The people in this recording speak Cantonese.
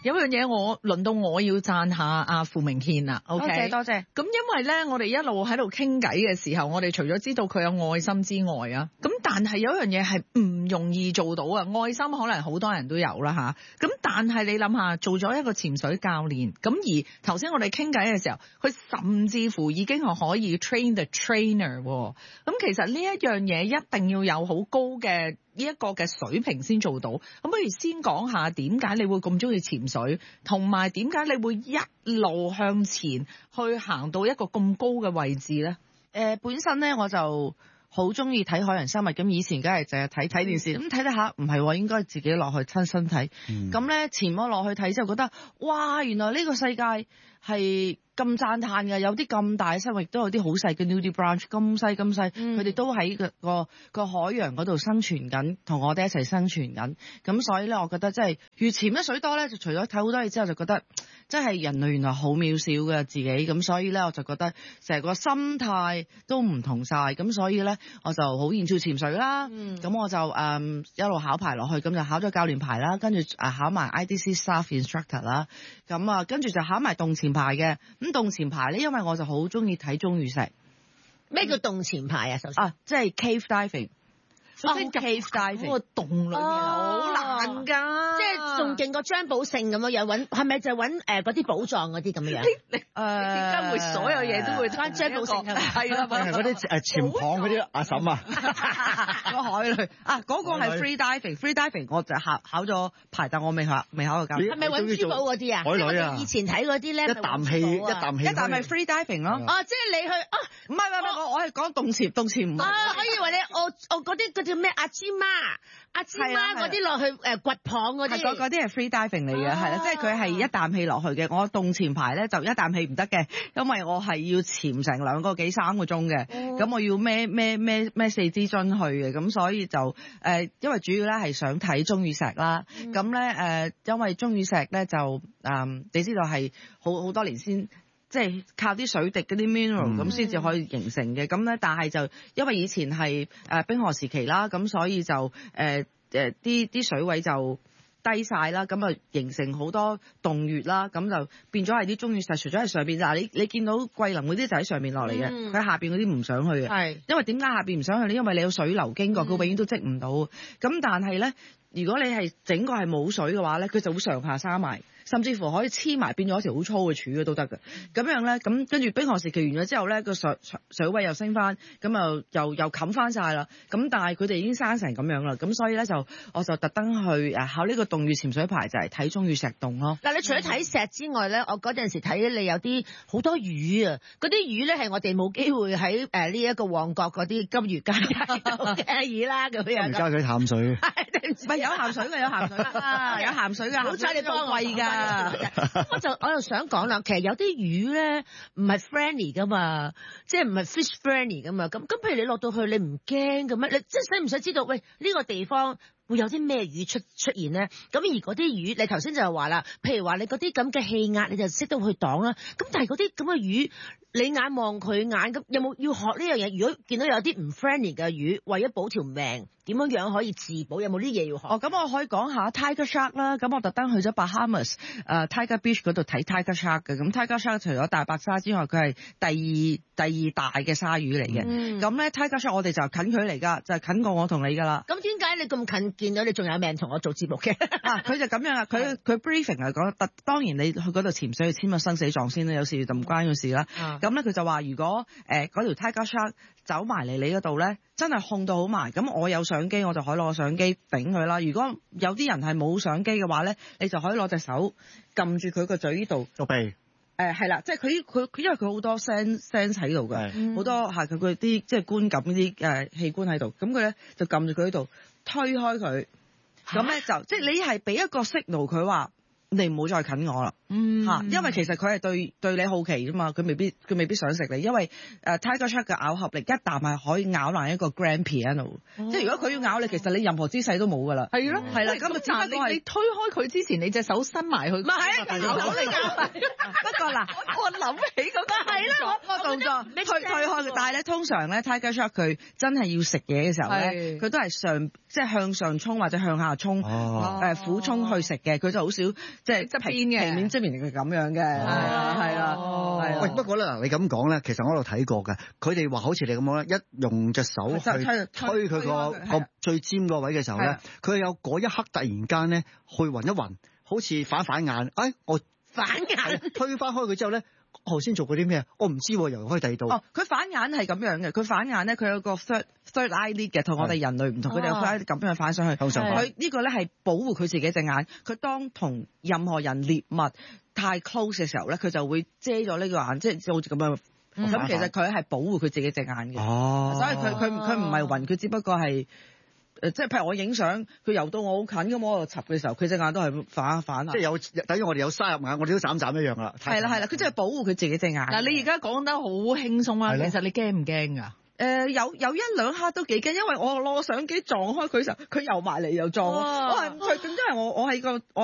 有樣嘢輪到我要讚下阿傅明憲啦。OK， 多謝。 咁因為咧，我哋一路喺度傾偈嘅時候，我哋除咗知道佢有愛心之外啊，咁但係有一樣嘢係唔容易做到啊。愛心可能好多人都有啦吓，咁但係你諗下，做咗一個潛水教練，咁而頭先我哋傾偈嘅時候，佢甚至乎已經係可以 train the trainer。咁其實呢一樣嘢一定要有好高嘅呢一個嘅水平先做到。咁不如先講下點解你會咁中意潛水，同埋點解你會一路向前去行到一個咁高嘅位置咧？ 本身咧我就好中意睇海洋生物，咁以前梗係淨係睇電視，咁睇得下唔係喎，應該自己落去親身睇。咁咧潛咗落去睇之後，覺得哇，原來呢個世界係咁讚歎嘅，有啲咁大嘅生物，亦都有啲好細嘅 nudibranch， 咁細，佢哋都喺個海洋嗰度生存緊，同我哋一齊生存緊。咁所以咧，我覺得真係越潛得水多咧，就除咗睇好多嘢之後，就覺得真係人類原來好渺小嘅自己。咁所以咧，我就覺得成個心態都唔同晒。咁所以咧，我就好研究潛水啦。咁我就一路考牌落去，咁就考咗教練牌啦，跟住考埋 IDC Staff Instructor 啦。咁啊，跟住就考埋洞潛牌嘅。咁洞潛牌咧，因為我就好中意睇鐘乳石。 咩叫洞潛牌啊？首先即係 cave diving。cave diving 嗰個洞裏面好難㗎， 即係仲勁過張寶勝咁樣揾，係咪就揾嗰啲寶藏嗰啲咁樣？ 點解會所有嘢都會翻張寶勝係咪？ 係啦， 嗰啲潛塘嗰啲阿嬸啊， 個海裏嗰個係 free diving。free diving 我就考咗牌，但我未考過教練。 係咪揾珠寶嗰啲啊？ 海女啊！ 以前睇嗰啲咧， 一啖氣係 free diving 咯。 即係你去唔係，我係講洞潛唔係。 我以為你我嗰啲叫咩阿芝媽嗰啲落去掘蚌嗰啲。 嗰啲係 free diving 嚟嘅，係啦，即係佢係一啖氣落去嘅。我洞潛牌咧就一啖氣唔得嘅，因為我係要潛成2個幾3個鐘嘅，咁我要孭4支樽去嘅，咁所以就因為主要咧係想睇鐘乳石啦，咁咧因為鐘乳石咧就你知道係好多年先。即係靠啲水滴嗰啲 mineral 咁先至可以形成嘅，咁咧但係就因為以前係冰河時期啦，咁所以就啲水位就低晒啦，咁啊形成好多洞穴啦，咁就變咗係啲鐘乳石，除咗喺上邊，嗱你見到桂林嗰啲就喺上面落嚟嘅，佢喺下邊嗰啲唔上去嘅，係因為點解下邊唔上去咧？因為你有水流經過，佢永遠都積唔到。咁但係咧，如果你係整個係冇水嘅話咧，佢就會上下沙埋。甚至乎可以黐埋變咗一條好粗嘅柱嘅都得嘅，咁樣咧，咁跟住冰河時期完咗之後咧，個水位又升翻，咁又冚翻晒啦。咁但係佢哋已經生成咁樣啦，咁所以咧我就特登去考呢個洞穴潛水牌，就係睇鐘乳石洞咯。 嗱，你除咗睇石之外咧，我嗰陣時睇你有啲好多魚啊，嗰啲魚咧係我哋冇機會喺呢一個旺角嗰啲金魚街睇到嘅魚啦，咁樣。 而家佢淡水， 唔係有鹹水嘅，有鹹水嘅， 好彩你幫我貴㗎。 我就想講啦，其實有啲魚咧唔係 friendly 噶嘛，即係唔係 fish friendly 噶嘛。咁譬如你落到去，你唔驚嘅咩？你即係使唔使知道？喂，呢個地方會有啲咩魚出現咧？咁而嗰啲魚，你頭先就係話啦，譬如話你嗰啲咁嘅氣壓，你就識得去擋啦。咁但係嗰啲咁嘅魚，你眼望佢眼，咁有冇要學呢樣嘢？如果見到有啲唔 friendly 嘅魚，為咗保條命，點樣可以自保？有冇啲嘢要學？ 咁我可以講下 Tiger Shark 啦。咁我特登去咗 Bahamas Tiger Beach 嗰度睇 Tiger Shark 嘅。咁 Tiger Shark 除咗大白鯊之外，佢係第二大嘅鯊魚嚟嘅。咁咧 Tiger Shark 我哋就近距離㗎，就係近過我同你㗎啦。 咁點解你咁近見到你仲有命同我做節目嘅？ 佢就咁樣啊！佢 briefing 係講，當然你去嗰度潛水去簽個生死狀先啦，有時就唔關佢事啦。咁咧佢就話，如果嗰條 Tiger Shark 走埋嚟你嗰度咧，真係控到好埋，咁我有相機我就可以攞個相機頂佢啦。如果有啲人係冇相機嘅話咧，你就可以攞隻手撳住佢個嘴呢度個鼻。 係啦，即係佢因為佢好多 sense 喺度嘅，好多係佢啲即係觀感呢啲器官喺度，咁佢咧就撳住佢喺度推開佢，咁咧就即係你係俾一個 signal 佢話你唔好再近我啦。因為其實佢係對你好奇㗎嘛，佢未必想食你，因為Tiger Shark 嘅咬合力一啖係可以咬爛一個 grand piano，即係如果佢要咬你，其實你任何姿勢都冇㗎啦。係咯，係啦，咁但係你推開佢之前，你隻手伸埋去，唔係咬到你咬。不過嗱，我諗起嗰個係啦，個動作你推開佢，但係咧通常咧 Tiger Shark 佢真係要食嘢嘅時候咧，佢都係即係向上衝或者向下衝，俯衝去食嘅，佢就好少即係側邊嘅平面側面係咁樣嘅，係啦係啦係喂， 啦。 不過咧嗱，你咁講咧，其實我喺度睇過嘅，佢哋話好似你咁講咧，一用隻手去推佢個最尖個位嘅時候咧，佢有嗰一刻突然間咧去暈一暈，好似反眼，我反眼推翻開佢之後咧。頭先做過啲咩？我唔知喎，由開第二度。 哦，佢反眼係咁樣嘅，佢反眼咧，佢有個 third eyelid 嘅，同我哋人類唔同，佢哋有 third eyelid 咁樣反上去。 向上反。 佢呢個咧係保護佢自己隻眼。佢當同任何人獵物太 close 嘅時候咧，佢就會遮咗呢個眼，即係好似咁樣。咁其實佢係保護佢自己隻眼嘅。 哦。 所以佢唔係暈，佢只不過係。即係譬如我影相，佢遊到我好近咁，我喺度插嘅時候，佢隻眼都係反啊！ 即係等於我哋有沙入眼，我哋都眨一樣噶啦。 係啦，佢真係保護佢自己隻眼。 嗱，你而家講得好輕鬆啊，其實你驚唔驚㗎？ 有一兩刻都幾驚，因為我攞相機撞開佢時候，佢游埋嚟又撞我係唔對，咁因為我喺個